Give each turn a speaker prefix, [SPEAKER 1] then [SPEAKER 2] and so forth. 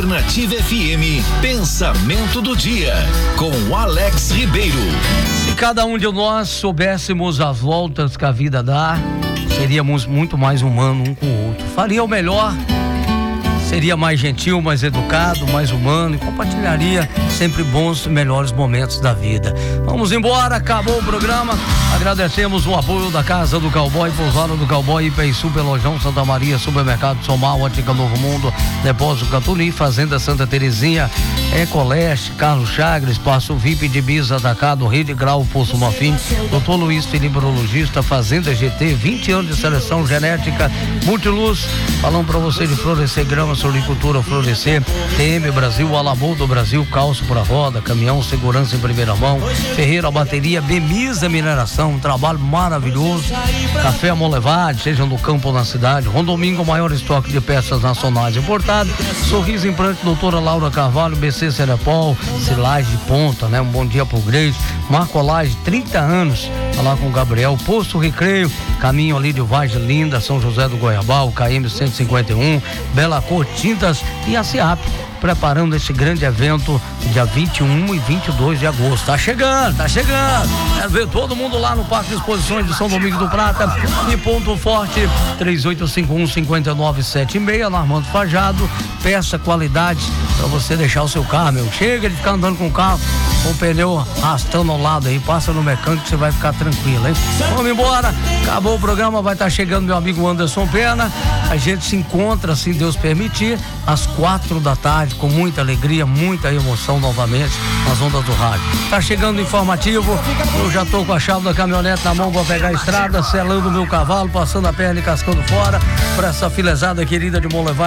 [SPEAKER 1] Alternativa FM, pensamento do dia, com Alex Ribeiro.
[SPEAKER 2] Se cada um de nós soubéssemos as voltas que a vida dá, seríamos muito mais humanos um com o outro. Faria o melhor, seria mais gentil, mais educado, mais humano e compartilharia sempre bons e melhores momentos da vida. Vamos embora, acabou o programa. Agradecemos o apoio da Casa do Cowboy, Pousada do Cowboy, Ipeiçu, Pelojão, Santa Maria, Supermercado Somar, Ótica Novo Mundo, Depósito Catuli, Fazenda Santa Terezinha, Ecoleste, Carlos Chagres, Espaço VIP de Bis Atacado, Rede Grau, Poço Mafim, Dr. Luiz Felipe, urologista, Fazenda GT, 20 anos de seleção genética, Multiluz, falando pra você de Florescer Grama, Solicultura, Florescer, TM Brasil, Alabou do Brasil, Calço pra Roda, Caminhão, Segurança em Primeira Mão, Ferreira Bateria, Bemisa Mineração, um trabalho maravilhoso, Café Amolevade, seja no campo ou na cidade, Rondomingo, maior estoque de peças nacionais importadas, Sorriso Implante, doutora Laura Carvalho, BC Cerepol, Silagem de Ponta, né? Um bom dia pro Greis, Marcolagem, 30 anos, tá lá com o Gabriel, Posto Recreio, caminho ali de Vargem Linda, São José do Goiabal, KM 151, Bela Cor Tintas e a SEAP, preparando esse grande evento dia 21 e 22 de agosto. Tá chegando. Quero ver todo mundo lá no Parque de Exposições de São Domingos do Prata e Ponto Forte, 3851-5976, na Armando Fajado. Peça qualidade pra você deixar o seu carro, meu. Chega de ficar andando com o carro com o pneu arrastando ao lado aí, passa no mecânico que você vai ficar tranquilo, hein? Vamos embora, acabou o programa, vai estar chegando meu amigo Anderson Pena. A gente se encontra, se Deus permitir, às 4 da tarde, com muita alegria, muita emoção novamente nas ondas do rádio. Tá chegando o informativo, eu já tô com a chave da caminhonete na mão, vou pegar a estrada, selando o meu cavalo, passando a perna e cascando fora, pra essa filezada querida de Monlevade.